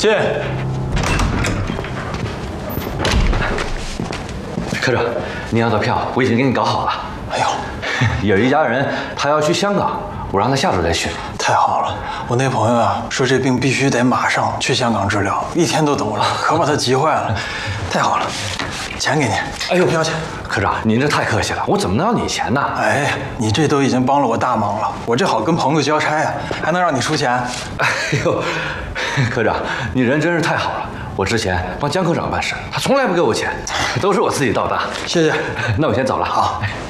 进。 科长，你要的票我已经给你搞好了。 哎呦， 有一家人他要去香港，我让他下周再去。 太好了！我那朋友啊说这病必须得马上去香港治疗，一天都等不了，可把他急坏了。太好了，钱给你。 哎呦， 票钱。 科长，您这太客气了，我怎么能要你钱呢？ 哎，你这都已经帮了我大忙了，我这好跟朋友交差啊，还能让你出钱？ 哎呦，科长，你人真是太好了。我之前帮江科长办事，他从来不给我钱，都是我自己倒大。 谢谢。 那我先走了。 好。